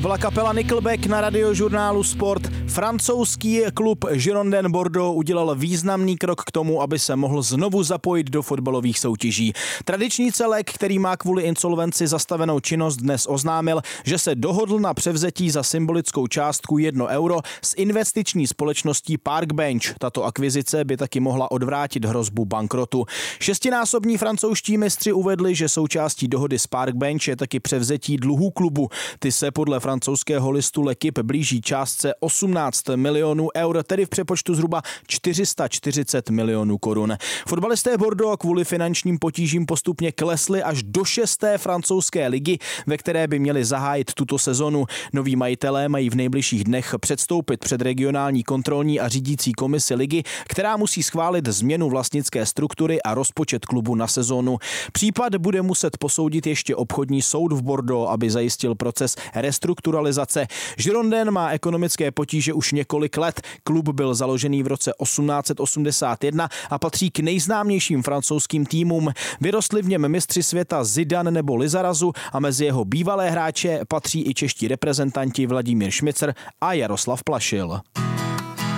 byla kapela Nickelback na radiožurnálu Sport. Francouzský klub Girondins Bordeaux udělal významný krok k tomu, aby se mohl znovu zapojit do fotbalových soutěží. Tradiční celek, který má kvůli insolvenci zastavenou činnost, dnes oznámil, že se dohodl na převzetí za symbolickou částku 1 euro s investiční společností Parkbench. Tato akvizice by taky mohla odvrátit hrozbu bankrotu. Šestinásobní francouzští mistři uvedli, že součástí dohody s Parkbench je taky převzetí dluhů klubu. Ty se podle francouzského listu L'Équipe blíží částce 18 milionů eur, tedy v přepočtu zhruba 440 milionů korun. Fotbalisté Bordeaux kvůli finančním potížím postupně klesli až do 6. francouzské ligy, ve které by měli zahájit tuto sezonu. Noví majitelé mají v nejbližších dnech předstoupit před regionální kontrolní a řídící komisi ligy, která musí schválit změnu vlastnické struktury a rozpočet klubu na sezonu. Případ bude muset posoudit ještě obchodní soud v Bordeaux, aby zajistil proces restrukturalizace. Girondins má ekonomické potíže už několik let. Klub byl založený v roce 1881 a patří k nejznámějším francouzským týmům. Vyrostli v něm mistři světa Zidane nebo Lizarazu a mezi jeho bývalé hráče patří i čeští reprezentanti Vladimír Šmicer a Jaroslav Plašil.